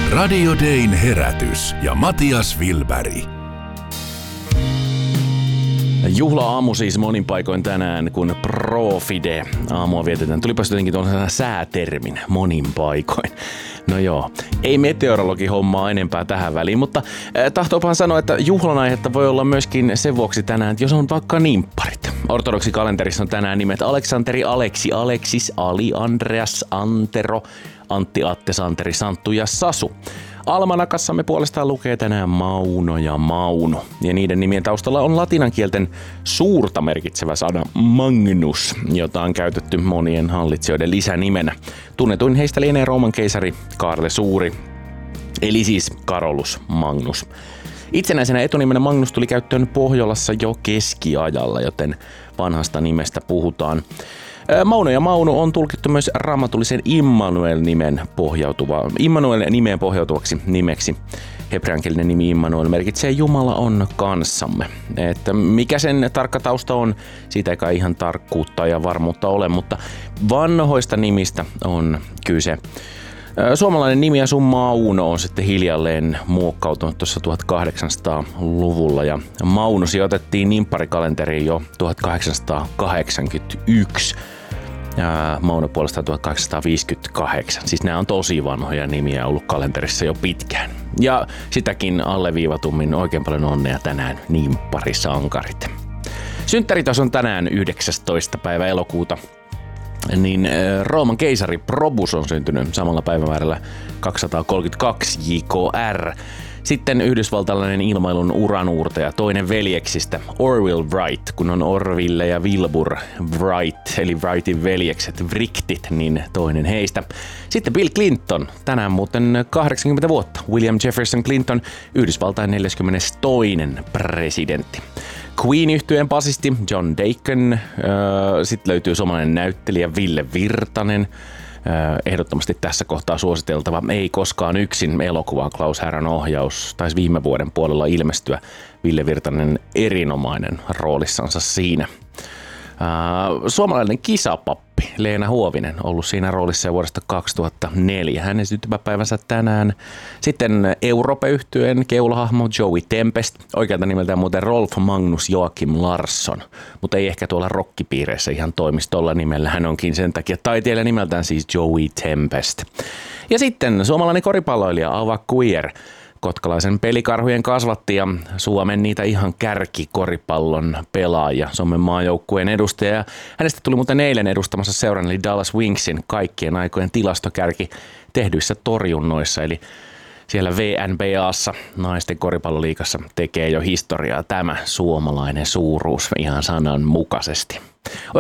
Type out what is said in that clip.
Radio Dayn herätys ja Matias Wilberg. Juhla-aamu siis monin paikoin tänään, kun Profide aamua vietetään. Tulipa jotenkin tuollaisena säätermin monin paikoin. No joo, ei meteorologi hommaa enempää tähän väliin, mutta tahtoopahan sanoa, että juhlan aihetta voi olla myöskin sen vuoksi tänään, että jos on vaikka nimpparit. Ortodoksikkalenterissa on tänään nimet Aleksanteri, Aleksi, Aleksis, Ali, Andreas, Antero, Antti, Atte, Santeri, Santtu ja Sasu. Almanakassamme puolestaan lukee tänään Mauno ja Mauno. Ja niiden nimien taustalla on latinankielten suurta merkitsevä sana Magnus, jota on käytetty monien hallitsijoiden lisänimenä. Tunnetuin heistä lienee Rooman keisari Kaarle Suuri, eli siis Carolus Magnus. Itsenäisenä etunimenä Magnus tuli käyttöön Pohjolassa jo keskiajalla, joten vanhasta nimestä puhutaan. Mauno ja Mauno on tulkittu myös raamatullisen Immanuel-nimeen pohjautuvaksi nimeksi. Hebreankielinen nimi Immanuel merkitsee Jumala on kanssamme. Että mikä sen tarkka tausta on, siitä ei kai ihan tarkkuutta ja varmuutta ole, mutta vanhoista nimistä on kyse. Suomalainen nimi Asu Mauno on sitten hiljalleen muokkautunut tuossa 1800-luvulla ja Mauno sijoitettiin nimpparikalenteriin jo 1881 ja Mauno puolestaan 1858. Siis nämä on tosi vanhoja nimiä ollut kalenterissa jo pitkään. Ja sitäkin alleviivatummin oikein paljon onnea tänään nimpparisankarit. Synttäritos on tänään 19. päivä elokuuta. Niin Rooman keisari Probus on syntynyt samalla päivämäärällä 232 JKR. Sitten yhdysvaltalainen ilmailun uranuurtaja, toinen veljeksistä, Orville Wright, kun on Orville ja Wilbur Wright, eli Wrightin veljekset, Wrightit, niin toinen heistä. Sitten Bill Clinton, tänään muuten 80 vuotta, William Jefferson Clinton, Yhdysvaltain 42. presidentti. Queen-yhtyeen basisti John Deacon, sitten löytyy suomalainen näyttelijä Ville Virtanen, ehdottomasti tässä kohtaa suositeltava Ei koskaan yksin -elokuva, Klaus Härän ohjaus, taisi viime vuoden puolella ilmestyä. Ville Virtanen erinomainen roolissansa siinä. Suomalainen kisapappi Leena Huovinen ollut siinä roolissa jo vuodesta 2004. Hänen syntymäpäivänsä tänään. Sitten Europe-yhtyeen keulahahmo Joey Tempest. Oikealta nimeltään muuten Rolf Magnus Joakim Larsson, mutta ei ehkä tuolla rockipiireissä ihan toimisi tolla nimellä. Hän onkin sen takia taiteilija nimeltään siis Joey Tempest. Ja sitten suomalainen koripalloilija Ava Queer. Kotkalaisen Pelikarhujen kasvattaja, Suomen niitä ihan kärkikoripallon pelaaja, Suomen maajoukkueen edustaja. Hänestä tuli muuten eilen edustamassa seuran eli Dallas Wingsin kaikkien aikojen tilastokärki tehdyissä torjunnoissa. Eli siellä VNBAssa, naisten koripalloliigassa, tekee jo historiaa tämä suomalainen suuruus ihan sanan mukaisesti.